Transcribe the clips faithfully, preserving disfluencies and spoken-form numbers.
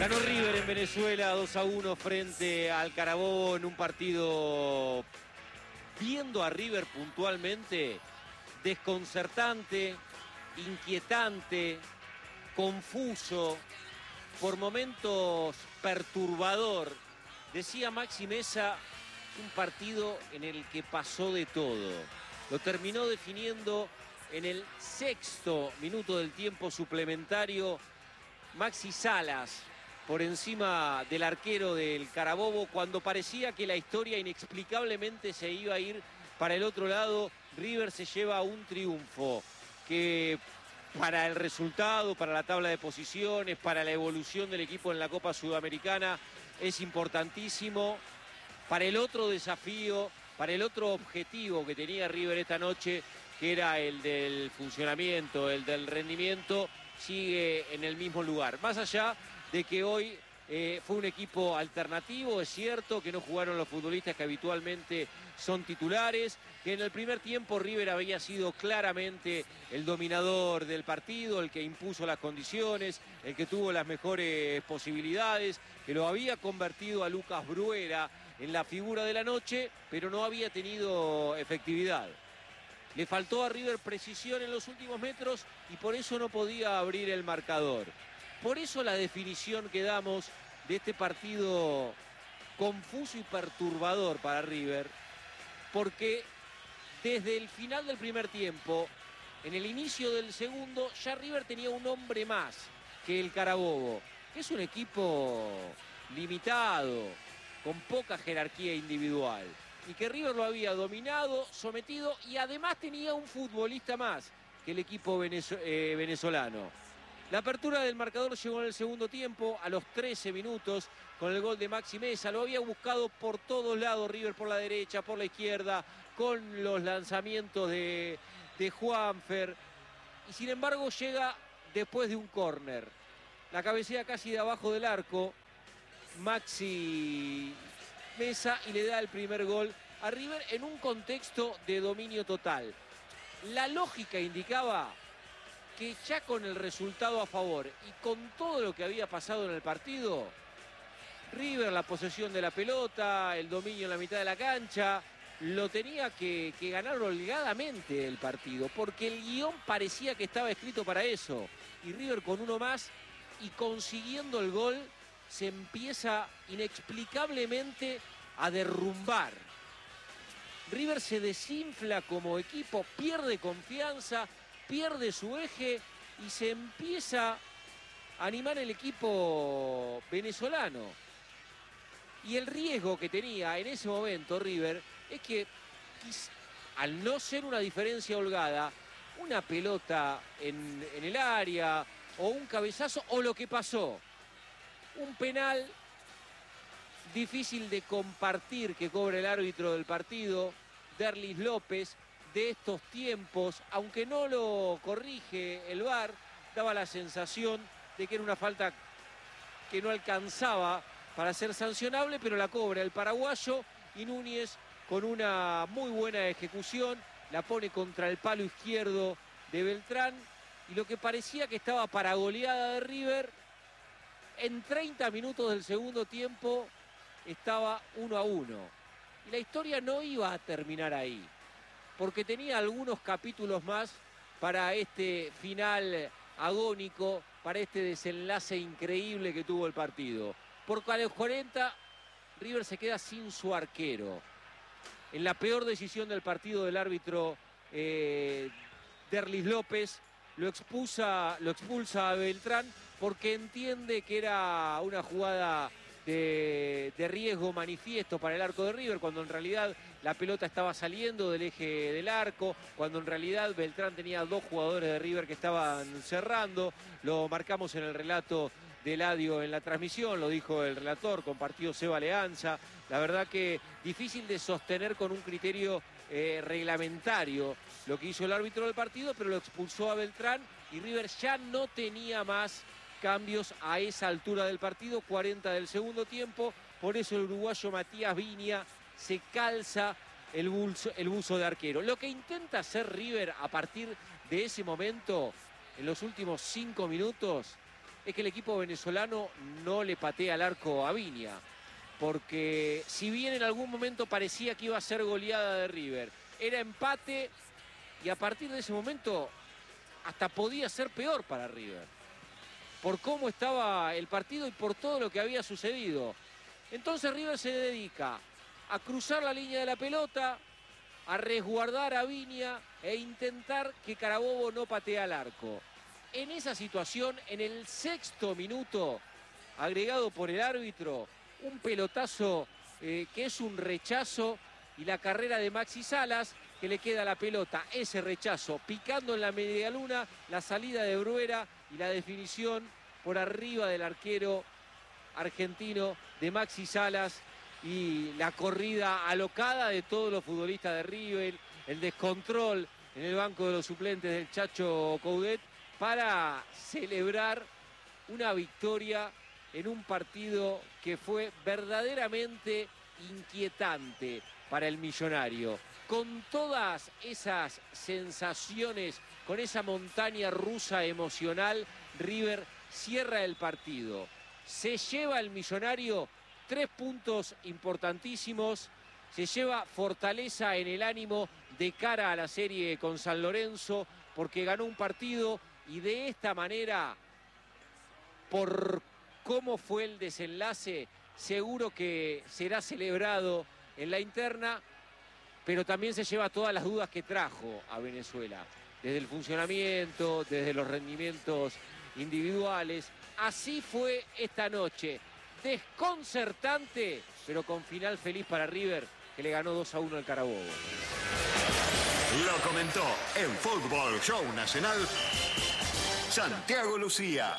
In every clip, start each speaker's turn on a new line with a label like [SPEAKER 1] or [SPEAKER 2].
[SPEAKER 1] Ganó River en Venezuela dos a uno frente al Carabobo en un partido, viendo a River puntualmente, desconcertante, inquietante, confuso, por momentos perturbador. Decía Maxi Meza, un partido en el que pasó de todo. Lo terminó definiendo en el sexto minuto del tiempo suplementario Maxi Salas, por encima del arquero del Carabobo, cuando parecía que la historia inexplicablemente se iba a ir para el otro lado. River se lleva un triunfo que, para el resultado, para la tabla de posiciones, para la evolución del equipo en la Copa Sudamericana, es importantísimo. Para el otro desafío, para el otro objetivo que tenía River esta noche, que era el del funcionamiento, el del rendimiento, sigue en el mismo lugar. Más allá de que hoy eh, fue un equipo alternativo, es cierto que no jugaron los futbolistas que habitualmente son titulares, que en el primer tiempo River había sido claramente el dominador del partido, el que impuso las condiciones, el que tuvo las mejores posibilidades, que lo había convertido a Lucas Bruera en la figura de la noche, pero no había tenido efectividad. Le faltó a River precisión en los últimos metros y por eso no podía abrir el marcador. Por eso la definición que damos de este partido confuso y perturbador para River, porque desde el final del primer tiempo, en el inicio del segundo, ya River tenía un hombre más que el Carabobo, que es un equipo limitado, con poca jerarquía individual, y que River lo había dominado, sometido, y además tenía un futbolista más que el equipo venezo eh, venezolano. La apertura del marcador llegó en el segundo tiempo, a los trece minutos, con el gol de Maxi Meza. Lo había buscado por todos lados River, por la derecha, por la izquierda, con los lanzamientos de, de Juanfer. Y sin embargo llega después de un córner. La cabecea casi de abajo del arco Maxi Meza y le da el primer gol a River en un contexto de dominio total. La lógica indicaba que ya con el resultado a favor y con todo lo que había pasado en el partido, River, la posesión de la pelota, el dominio en la mitad de la cancha, lo tenía que, que ganar holgadamente el partido, porque el guión parecía que estaba escrito para eso. Y River con uno más y consiguiendo el gol, se empieza inexplicablemente a derrumbar. River se desinfla como equipo, pierde confianza, pierde su eje y se empieza a animar el equipo venezolano. Y el riesgo que tenía en ese momento River es que, al no ser una diferencia holgada, una pelota en, en el área o un cabezazo o lo que pasó, un penal difícil de compartir que cobra el árbitro del partido, Derlis López, de estos tiempos, aunque no lo corrige el V A R, daba la sensación de que era una falta que no alcanzaba para ser sancionable, pero la cobra el paraguayo y Núñez, con una muy buena ejecución, la pone contra el palo izquierdo de Beltrán, y lo que parecía que estaba para goleada de River, en treinta minutos del segundo tiempo estaba uno a uno. Y la historia no iba a terminar ahí, porque tenía algunos capítulos más para este final agónico, para este desenlace increíble que tuvo el partido. Porque a los cuarenta, River se queda sin su arquero. En la peor decisión del partido del árbitro eh, Derlis López, lo expulsa, lo expulsa a Beltrán porque entiende que era una jugada de, de riesgo manifiesto para el arco de River, cuando en realidad la pelota estaba saliendo del eje del arco, cuando en realidad Beltrán tenía dos jugadores de River que estaban cerrando. Lo marcamos en el relato de Eladio en la transmisión, lo dijo el relator, compartió Seba Leanza. La verdad que difícil de sostener con un criterio eh, reglamentario lo que hizo el árbitro del partido, pero lo expulsó a Beltrán y River ya no tenía más cambios a esa altura del partido, cuarenta del segundo tiempo. Por eso el uruguayo Matías Viña se calza el buzo, el buzo de arquero. Lo que intenta hacer River a partir de ese momento, en los últimos cinco minutos, es que el equipo venezolano no le patea al arco a Viña. Porque si bien en algún momento parecía que iba a ser goleada de River, era empate y a partir de ese momento hasta podía ser peor para River. Por cómo estaba el partido y por todo lo que había sucedido. Entonces River se dedica a cruzar la línea de la pelota, a resguardar a Viña e intentar que Carabobo no patee al arco. En esa situación, en el sexto minuto, agregado por el árbitro, un pelotazo eh, que es un rechazo y la carrera de Maxi Salas, que le queda la pelota, ese rechazo, picando en la medialuna, la salida de Bruera y la definición por arriba del arquero argentino de Maxi Salas y la corrida alocada de todos los futbolistas de River, el descontrol en el banco de los suplentes del Chacho Coudet para celebrar una victoria en un partido que fue verdaderamente inquietante para el Millonario. Con todas esas sensaciones, con esa montaña rusa emocional, River cierra el partido. Se lleva el Millonario tres puntos importantísimos, se lleva fortaleza en el ánimo de cara a la serie con San Lorenzo, porque ganó un partido y de esta manera, por cómo fue el desenlace, seguro que será celebrado en la interna, pero también se lleva todas las dudas que trajo a Venezuela, desde el funcionamiento, desde los rendimientos individuales. Así fue esta noche, desconcertante, pero con final feliz para River, que le ganó dos a uno al Carabobo.
[SPEAKER 2] Lo comentó en Fútbol Show Nacional Santiago Lucía.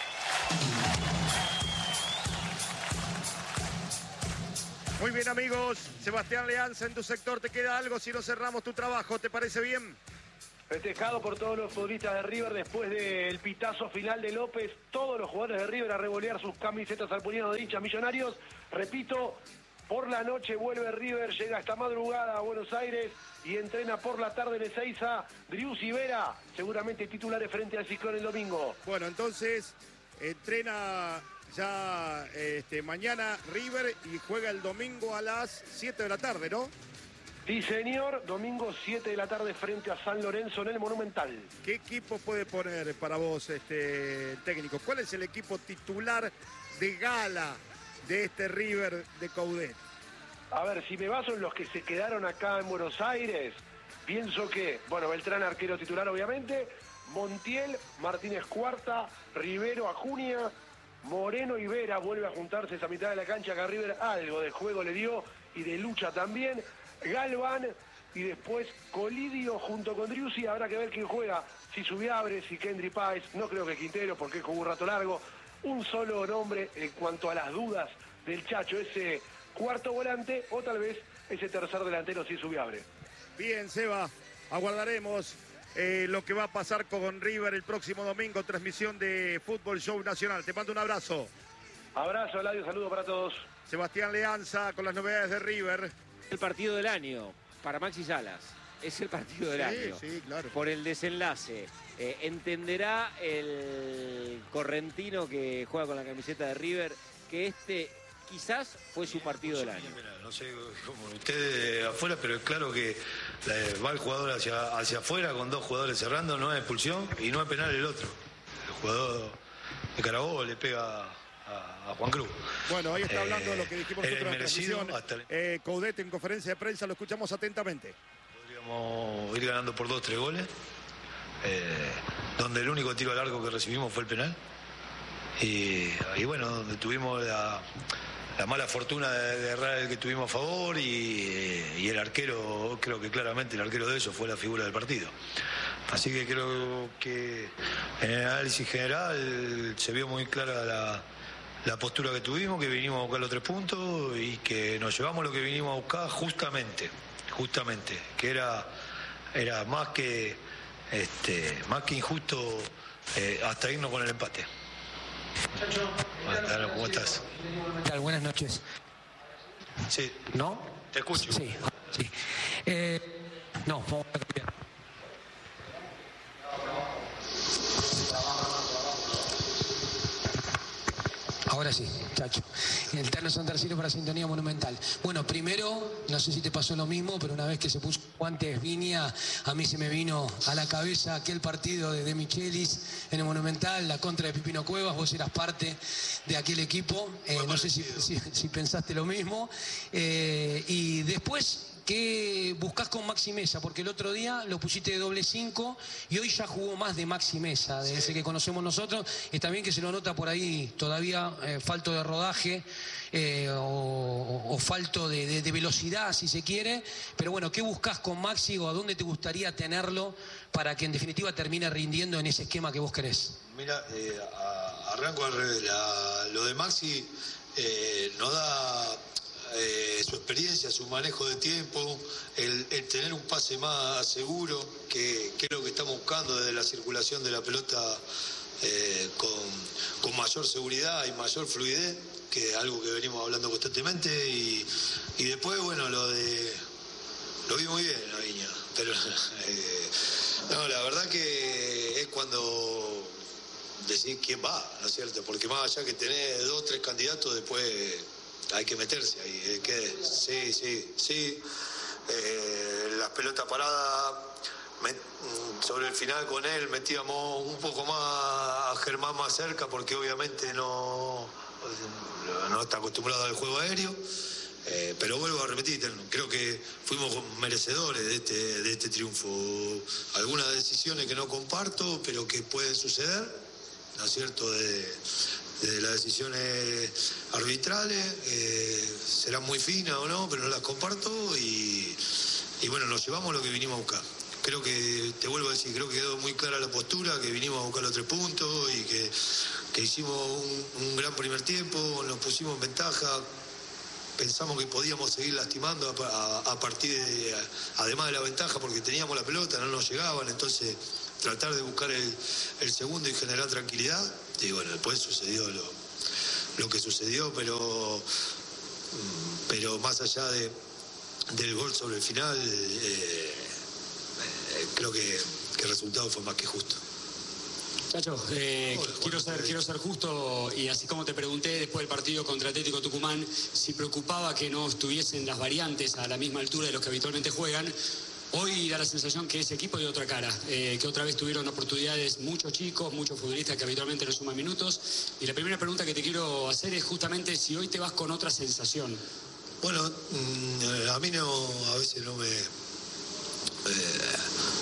[SPEAKER 3] Muy bien, amigos. Sebastián Leanza, en tu sector te queda algo si no cerramos tu trabajo. ¿Te parece bien?
[SPEAKER 4] Festejado por todos los futbolistas de River después del pitazo final de López. Todos los jugadores de River a revolear sus camisetas al puñado de hinchas Millonarios. Repito, por la noche vuelve River, llega esta madrugada a Buenos Aires y entrena por la tarde en Ezeiza. Driussi Vera, seguramente titulares frente al Ciclón el domingo.
[SPEAKER 3] Bueno, entonces entrena ya este, mañana River y juega el domingo a las siete de la tarde, ¿no?
[SPEAKER 4] Sí, señor. Domingo siete de la tarde frente a San Lorenzo en el Monumental.
[SPEAKER 3] ¿Qué equipo puede poner para vos este el técnico? ¿Cuál es el equipo titular de gala de este River de Coudet?
[SPEAKER 4] A ver, si me baso en los que se quedaron acá en Buenos Aires, pienso que, bueno, Beltrán arquero titular obviamente, Montiel, Martínez Cuarta, Rivero, Acuña, Moreno y Vera vuelve a juntarse esa mitad de la cancha que a River algo de juego le dio y de lucha también. Galván y después Colidio junto con Driussi. Habrá que ver quién juega, si Subiabre, si Kendry Páez. No creo que Quintero porque jugó un rato largo. Un solo nombre en cuanto a las dudas del Chacho, ese cuarto volante o tal vez ese tercer delantero si Subiabre.
[SPEAKER 3] Bien, Seba, aguardaremos eh, lo que va a pasar con River el próximo domingo, transmisión de Fútbol Show Nacional. Te mando un abrazo.
[SPEAKER 4] Abrazo, Eladio, saludo para todos.
[SPEAKER 3] Sebastián Leanza con las novedades de River.
[SPEAKER 1] El partido del año para Maxi Salas. Es el partido del
[SPEAKER 3] sí,
[SPEAKER 1] año.
[SPEAKER 3] Sí, claro.
[SPEAKER 1] Por el desenlace. Eh, entenderá el correntino que juega con la camiseta de River que este quizás fue su partido del año.
[SPEAKER 5] No sé como ustedes afuera, pero es claro que va el jugador hacia, hacia afuera con dos jugadores cerrando, no es expulsión y no es penal el otro. El jugador de Carabobo le pega a Juan Cruz.
[SPEAKER 3] Bueno, ahí está hablando de lo que dijimos nosotros en la transmisión.
[SPEAKER 5] Hasta el...
[SPEAKER 3] eh, Coudet en conferencia de prensa, lo escuchamos atentamente.
[SPEAKER 5] Podríamos ir ganando por dos, tres goles, eh, donde el único tiro al arco que recibimos fue el penal. Y, y bueno, donde tuvimos la, la mala fortuna de, de errar el que tuvimos a favor y, y el arquero, creo que claramente el arquero de eso fue la figura del partido. Así que creo que en el análisis general se vio muy clara la, la postura que tuvimos, que vinimos a buscar los tres puntos y que nos llevamos lo que vinimos a buscar justamente, justamente, que era, era más que este, más que injusto eh, hasta irnos con el empate.
[SPEAKER 6] Chacho,
[SPEAKER 5] ¿Cómo estás?
[SPEAKER 6] Buenas noches.
[SPEAKER 5] Sí.
[SPEAKER 6] ¿No?
[SPEAKER 5] Te escucho.
[SPEAKER 6] Sí, sí. Eh, no, vamos a cambiar. Ahora sí, Chacho. El Tano Santarciero para Sintonía Monumental. Bueno, primero, no sé si te pasó lo mismo, pero una vez que se puso guantes Viña, a mí se me vino a la cabeza aquel partido de De Michelis en el Monumental, la contra de Pipino Cuevas. Vos eras parte de aquel equipo. Eh, no sé si, si, si pensaste lo mismo. Eh, y después, ¿qué buscás con Maxi Mesa? Porque el otro día lo pusiste de doble cinco y hoy ya jugó más de Maxi Mesa, de sí. ese que conocemos nosotros. Está bien que se lo nota por ahí todavía eh, falto de rodaje eh, o, o falto de, de, de velocidad, si se quiere. Pero bueno, ¿qué buscás con Maxi o a dónde te gustaría tenerlo para que en definitiva termine rindiendo en ese esquema que vos querés?
[SPEAKER 5] Mira, eh, a, arranco al revés. La, lo de Maxi eh, nos da... Eh, su experiencia, su manejo de tiempo, el, el tener un pase más seguro, que, que es lo que estamos buscando desde la circulación de la pelota eh, con, con mayor seguridad y mayor fluidez, que es algo que venimos hablando constantemente. Y, y después, bueno, lo de... Lo vi muy bien, la Viña, pero eh, no, la verdad que es cuando decís quién va, ¿no es cierto? Porque más allá que tenés dos, tres candidatos, después... hay que meterse ahí, que sí, sí, sí. Eh, las pelotas paradas, me, sobre el final con él metíamos un poco más a Germán más cerca, porque obviamente no, no está acostumbrado al juego aéreo. Eh, pero vuelvo a repetir, creo que fuimos merecedores de este, de este triunfo. Algunas decisiones que no comparto, pero que pueden suceder, ¿no es cierto?, de... de las decisiones arbitrales, eh, serán muy finas o no, pero no las comparto y, y bueno, nos llevamos lo que vinimos a buscar. Creo que, te vuelvo a decir, creo que quedó muy clara la postura, que vinimos a buscar los tres puntos y que, que hicimos un, un gran primer tiempo, nos pusimos en ventaja, pensamos que podíamos seguir lastimando a, a, a partir de, a, además de la ventaja, porque teníamos la pelota, no nos llegaban, entonces tratar de buscar el, el segundo y generar tranquilidad. Y bueno, después sucedió lo, lo que sucedió, pero, pero más allá de, del gol sobre el final, eh, eh, creo que, que el resultado fue más que justo.
[SPEAKER 6] Chacho, eh, bueno, quiero, bueno, ser, eh, quiero ser justo y así como te pregunté después del partido contra Atlético Tucumán si preocupaba que no estuviesen las variantes a la misma altura de los que habitualmente juegan. Hoy da la sensación que ese equipo dio otra cara, eh, que otra vez tuvieron oportunidades muchos chicos, muchos futbolistas que habitualmente no suman minutos. Y la primera pregunta que te quiero hacer es justamente si hoy te vas con otra sensación.
[SPEAKER 5] Bueno, mmm, a mí no, a veces no me... Eh,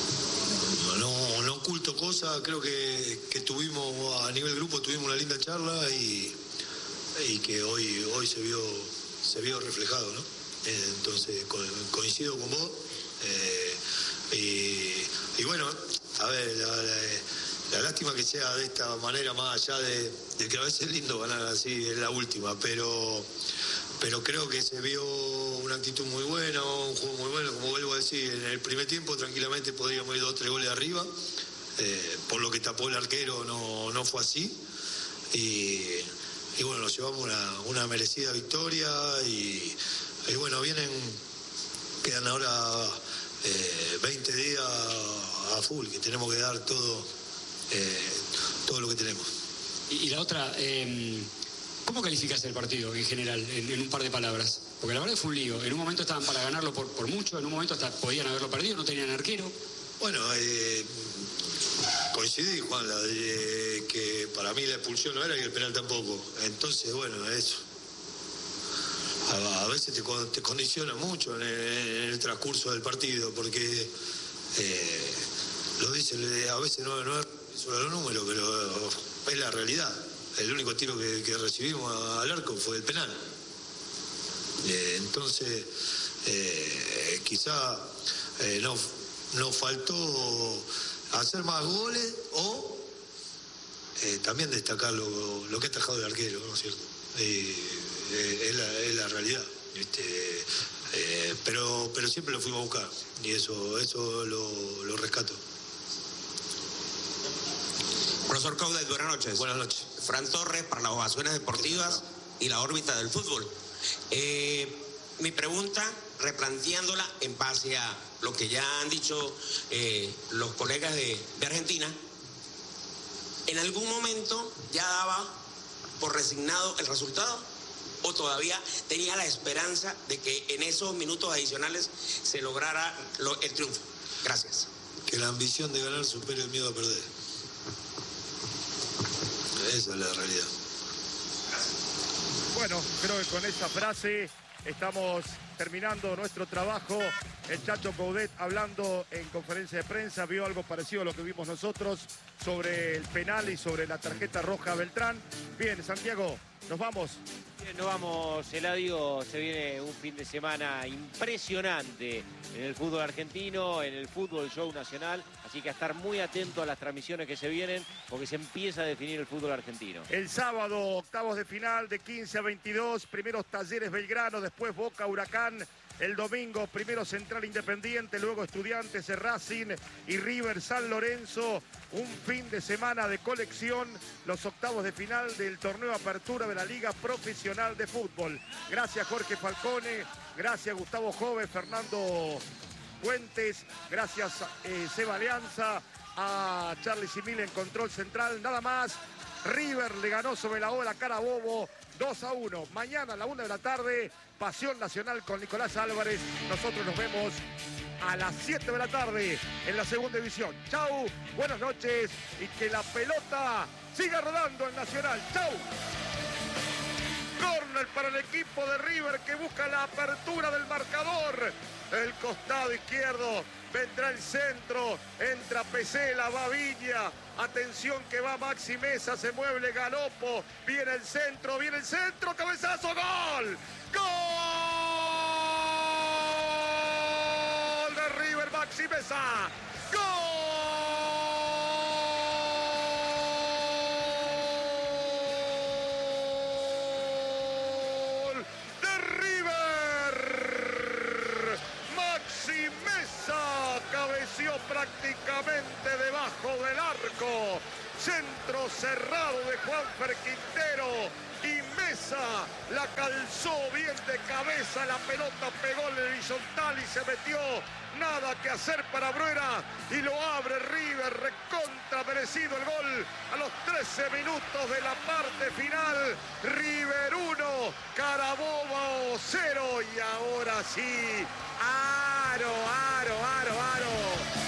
[SPEAKER 5] no, no oculto cosas, creo que, que tuvimos, a nivel grupo tuvimos una linda charla y, y que hoy, hoy se vio, se vio reflejado, ¿no? Eh, entonces co coincido con vos. Eh, y, y bueno, a ver, la, la, la lástima que sea de esta manera, más allá de, de que a veces es lindo ganar así, es la última, pero, pero creo que se vio una actitud muy buena, un juego muy bueno, como vuelvo a decir, en el primer tiempo tranquilamente podríamos ir dos o tres goles arriba, eh, por lo que tapó el arquero no, no fue así, y, y bueno, nos llevamos una, una merecida victoria, y, y bueno, vienen... Quedan ahora eh, veinte días a full, que tenemos que dar todo, eh, todo lo que tenemos.
[SPEAKER 6] Y, y la otra, eh, ¿cómo calificas el partido en general, en, en un par de palabras? Porque la verdad fue un lío. En un momento estaban para ganarlo por, por mucho, en un momento hasta podían haberlo perdido, no tenían arquero.
[SPEAKER 5] Bueno, eh, coincidí, Juan, la de que para mí la expulsión no era y el penal tampoco. Entonces, bueno, eso. A, a veces te, te condiciona mucho en el, en el transcurso del partido, porque eh, lo dice, a veces no, no es solo los números, pero es la realidad. El único tiro que, que recibimos al arco fue el penal. Eh, entonces, eh, quizá eh, no, nos faltó hacer más goles o eh, también destacar lo, lo que ha atajado el arquero, ¿no es cierto? Eh, eh, es, la, es la realidad. Este, eh, pero, pero siempre lo fuimos a buscar y eso, eso lo, lo rescato.
[SPEAKER 7] Profesor Coudet, buenas noches.
[SPEAKER 5] Buenas noches.
[SPEAKER 7] Fran Torres para las ovaciones deportivas y la órbita del fútbol. Eh, mi pregunta, replanteándola en base a lo que ya han dicho eh, los colegas de, de Argentina, en algún momento ya daba por resignado el resultado? ¿O todavía tenía la esperanza de que en esos minutos adicionales se lograra lo, el triunfo? Gracias.
[SPEAKER 5] Que la ambición de ganar supere el miedo a perder. Esa es la realidad.
[SPEAKER 3] Bueno, creo que con esa frase estamos terminando nuestro trabajo. El Chacho Coudet, hablando en conferencia de prensa, vio algo parecido a lo que vimos nosotros sobre el penal y sobre la tarjeta roja a Beltrán. Bien, Santiago, nos vamos.
[SPEAKER 1] Bien, nos vamos, Eladio. Se viene un fin de semana impresionante en el fútbol argentino, en el fútbol show nacional. Así que a estar muy atento a las transmisiones que se vienen, porque se empieza a definir el fútbol argentino.
[SPEAKER 3] El sábado, octavos de final de quince a veintidós. Primeros Talleres Belgrano, después Boca Huracán. El domingo, primero Central Independiente, luego Estudiantes, Racing y River San Lorenzo. Un fin de semana de colección, los octavos de final del torneo Apertura de la Liga Profesional de Fútbol. Gracias Jorge Falcone, gracias Gustavo Jove, Fernando Puentes, gracias eh, Seba Alianza, a Charlie Simil en control central. Nada más, River le ganó sobre la ola Carabobo dos a uno. Mañana a la una de la tarde, Pasión Nacional con Nicolás Álvarez. Nosotros nos vemos a las siete de la tarde en la segunda división. Chau, buenas noches y que la pelota siga rodando en Nacional. Chau. Corner para el equipo de River que busca la apertura del marcador. El costado izquierdo, vendrá el centro, entra Pesela, va Viña. Atención que va Maxi Mesa, se mueve Galopo, viene el centro, viene el centro, cabezazo, gol. ¡Gol de River, Maxi Mesa! ¡Gol de River! Maxi Mesa cabeció prácticamente debajo del arco. Centro cerrado de Juanfer Quintero. Y Mesa la calzó bien de cabeza, la pelota pegó en el horizontal y se metió. Nada que hacer para Bruera y lo abre River, recontra merecido el gol a los trece minutos de la parte final. River uno, Carabobo cero y ahora sí, aro, aro, aro, aro.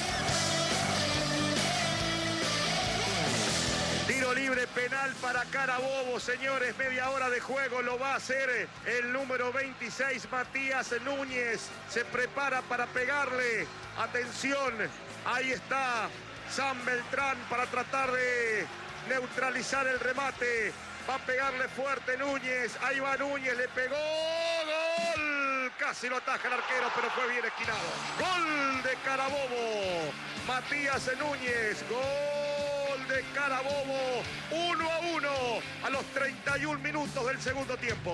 [SPEAKER 3] Tiro libre penal para Carabobo, señores, media hora de juego, lo va a hacer el número veintiséis, Matías Núñez, se prepara para pegarle, atención, ahí está San Beltrán para tratar de neutralizar el remate, va a pegarle fuerte Núñez, ahí va Núñez, le pegó, gol, casi lo ataja el arquero, pero fue bien esquinado, gol de Carabobo, Matías Núñez, gol de Carabobo, uno a uno a los treinta y un minutos del segundo tiempo.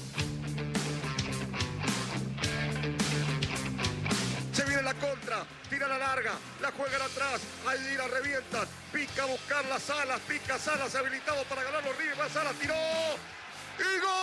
[SPEAKER 3] Se viene la contra, tira la larga, la juegan atrás, ahí la revientan, pica a buscar las alas, pica Salas habilitado para ganar los River, Salas tiró y gol.